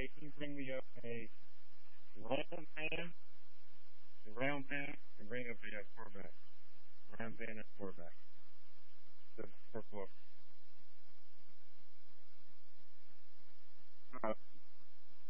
hey, can you bring me up a Rams fan? The Rams fan can bring up a quarterback. Rams fan and quarterback. The first one.